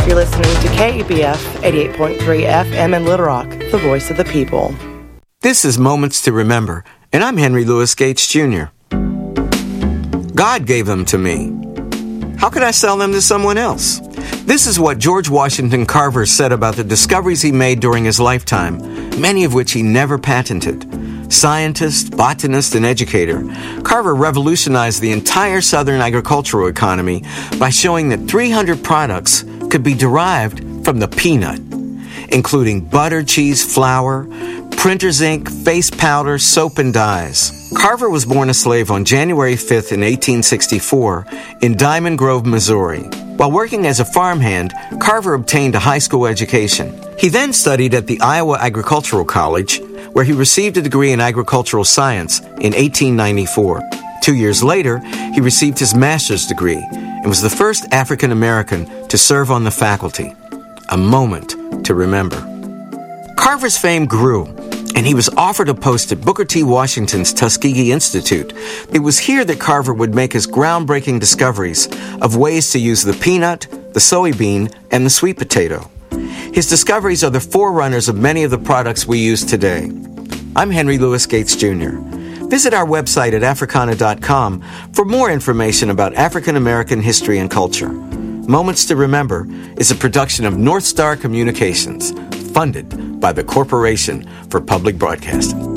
You're listening to KEBF 88.3 FM in Little Rock, the voice of the people. This is Moments to Remember, and I'm Henry Louis Gates Jr. God gave them to me. How could I sell them to someone else? This is what George Washington Carver said about the discoveries he made during his lifetime, many of which he never patented. Scientist, botanist, and educator, Carver revolutionized the entire Southern agricultural economy by showing that 300 products could be derived from the peanut, including butter, cheese, flour, printer's ink, face powder, soap, and dyes. Carver was born a slave on January 5th in 1864 in Diamond Grove, Missouri. While working as a farmhand, Carver obtained a high school education. He then studied at the Iowa Agricultural College, where he received a degree in agricultural science in 1894. 2 years later, he received his master's degree and was the first African American to serve on the faculty. A moment to remember. Carver's fame grew, and he was offered a post at Booker T. Washington's Tuskegee Institute. It was here that Carver would make his groundbreaking discoveries of ways to use the peanut, the soybean, and the sweet potato. His discoveries are the forerunners of many of the products we use today. I'm Henry Louis Gates Jr. Visit our website at Africana.com for more information about African American history and culture. Moments to Remember is a production of North Star Communications, funded by the Corporation for Public Broadcasting.